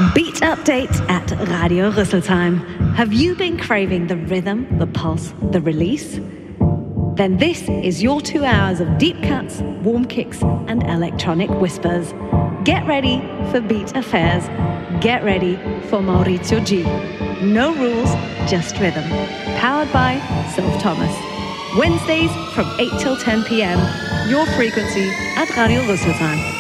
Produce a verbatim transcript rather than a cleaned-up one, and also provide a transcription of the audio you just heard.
Beat update at Radio Rüsselsheim. Have you been craving the rhythm, the pulse, the release? Then this is your two hours of deep cuts, warm kicks, and electronic whispers. Get ready for Beat Affairs. Get ready for Maurizio G. No rules, just rhythm. Powered by Sylv Thomas. Wednesdays from eight till ten p.m. Your frequency at Radio Rüsselsheim.